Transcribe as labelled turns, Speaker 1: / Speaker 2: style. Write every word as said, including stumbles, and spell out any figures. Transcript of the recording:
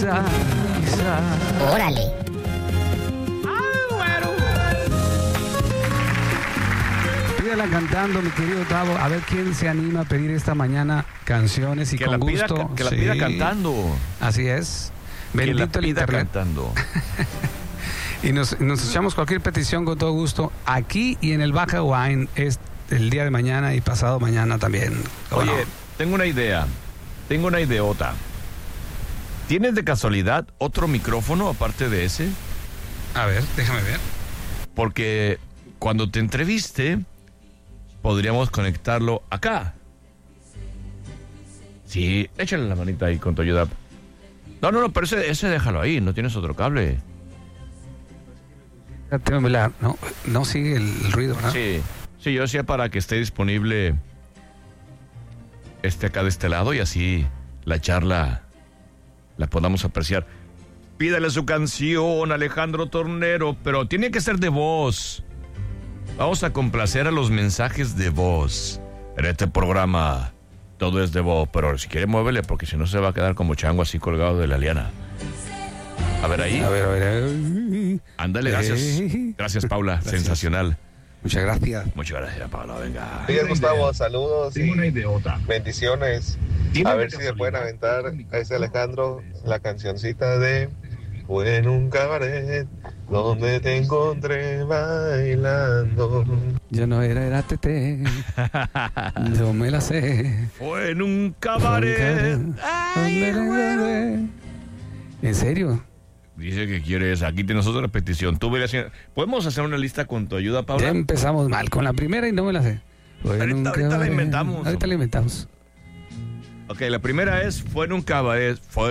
Speaker 1: quizá, quizá.
Speaker 2: Órale.
Speaker 1: Pídela cantando, mi querido Tavo. A ver quién se anima a pedir esta mañana canciones y
Speaker 3: que
Speaker 1: con
Speaker 3: la pida,
Speaker 1: gusto.
Speaker 3: Que la
Speaker 1: Sí.
Speaker 3: pida cantando.
Speaker 1: Así es.
Speaker 3: Que la
Speaker 1: Bendito el
Speaker 3: pida
Speaker 1: internet.
Speaker 3: cantando.
Speaker 1: Y nos, nos echamos cualquier petición con todo gusto. Aquí y en el Baja Wine es el día de mañana y pasado mañana también.
Speaker 3: Oye,
Speaker 1: no?
Speaker 3: tengo una idea. Tengo una ideota. ¿Tienes de casualidad otro micrófono aparte de ese?
Speaker 1: A ver, déjame ver.
Speaker 3: Porque cuando te entreviste, podríamos conectarlo acá. Sí, échale la manita ahí con tu ayuda. No, no, no, pero ese, ese déjalo ahí, no tienes otro cable.
Speaker 1: No, no sigue el ruido, ¿no?
Speaker 3: Sí, sí, yo decía para que esté disponible este acá de este lado y así la charla la podamos apreciar. Pídale su canción, Alejandro Tornero, pero tiene que ser de voz. Vamos a complacer a los mensajes de voz. En este programa todo es de voz, pero si quiere muévele porque si no se va a quedar como chango así colgado de la liana. A ver ahí.
Speaker 1: A ver, a ver. a ver.
Speaker 3: Ándale, gracias.
Speaker 1: Eh.
Speaker 3: Gracias, Paula.
Speaker 1: Gracias.
Speaker 3: Sensacional.
Speaker 1: Muchas gracias.
Speaker 3: Muchas gracias, Paula. Venga.
Speaker 4: Días, Gustavo, saludos
Speaker 3: Tengo una
Speaker 4: y
Speaker 3: idiota.
Speaker 4: bendiciones. A ver si se pueden aventar a ese Alejandro la cancioncita de Fue en un cabaret donde te encontré bailando.
Speaker 1: Yo no era, era tete. Yo me la sé.
Speaker 3: Fue en un cabaret. Ay, bueno.
Speaker 1: ¿En serio?
Speaker 3: Dice que quieres. Aquí tienes otra petición. Tú ve haciendo. ¿Podemos hacer una lista con tu ayuda, Paula?
Speaker 1: Ya empezamos mal con la primera y no me la sé. Fue en
Speaker 3: Ahorita-
Speaker 1: un
Speaker 3: ahorita la
Speaker 1: cabaret.
Speaker 3: inventamos.
Speaker 1: Ahorita la inventamos.
Speaker 3: Ok, la primera es Fue en un cabaret. Fue